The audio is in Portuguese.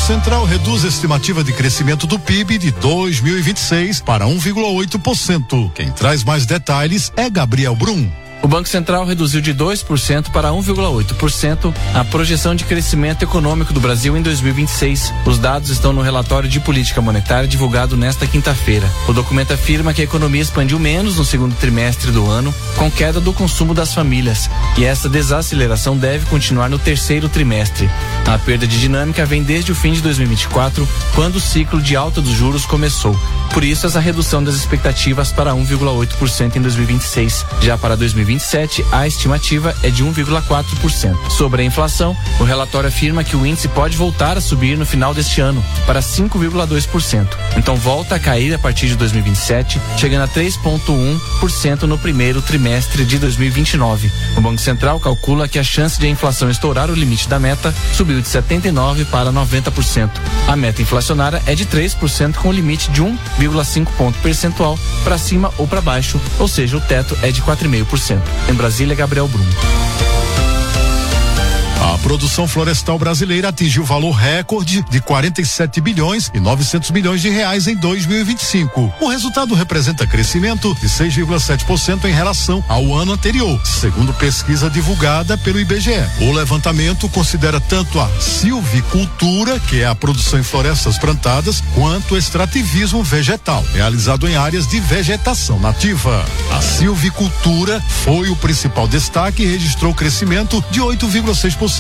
Central reduz a estimativa de crescimento do PIB de 2026 para 1,8%. Quem traz mais detalhes é Gabriel Brum. O Banco Central reduziu de 2% para 1,8% a projeção de crescimento econômico do Brasil em 2026. Os dados estão no relatório de política monetária divulgado nesta quinta-feira. O documento afirma que a economia expandiu menos no segundo trimestre do ano, com queda do consumo das famílias, e essa desaceleração deve continuar no terceiro trimestre. A perda de dinâmica vem desde o fim de 2024, quando o ciclo de alta dos juros começou. Por isso, essa redução das expectativas para 1,8% em 2026. Já para 2027, a estimativa é de 1,4%. Sobre a inflação, o relatório afirma que o índice pode voltar a subir no final deste ano, para 5,2%. Então volta a cair a partir de 2027, chegando a 3,1% no primeiro trimestre de 2029. O Banco Central calcula que a chance de a inflação estourar o limite da meta subiu de 79% para 90%. A meta inflacionária é de 3%, com o limite de 1,5 ponto percentual para cima ou para baixo, ou seja, o teto é de 4,5%. Em Brasília, Gabriel Brum. A produção florestal brasileira atingiu valor recorde de 47 bilhões e 900 milhões de reais em 2025. O resultado representa crescimento de 6,7% em relação ao ano anterior, segundo pesquisa divulgada pelo IBGE. O levantamento considera tanto a silvicultura, que é a produção em florestas plantadas, quanto o extrativismo vegetal, realizado em áreas de vegetação nativa. A silvicultura foi o principal destaque e registrou crescimento de 8,6%